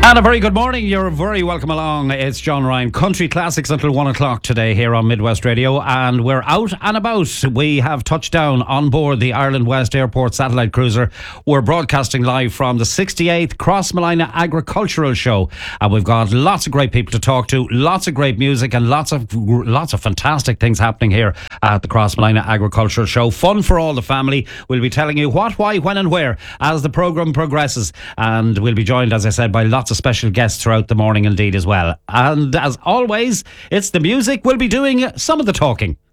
And a very good morning. You're very welcome along. It's John Ryan. Country Classics until 1 o'clock today here on Midwest Radio. And we're out and about. We have touched down on board the Ireland West Airport satellite cruiser. We're broadcasting live from the 68th Crossmolina Agricultural Show. And we've got lots of great people to talk to, lots of great music and lots of fantastic things happening here at the Crossmolina Agricultural Show. Fun for all the family. We'll be telling you what, why, when and where as the programme progresses. And we'll be joined, as I said, by lots of special guests throughout the morning indeed as well. And as always, it's the music. We'll be doing some of the talking.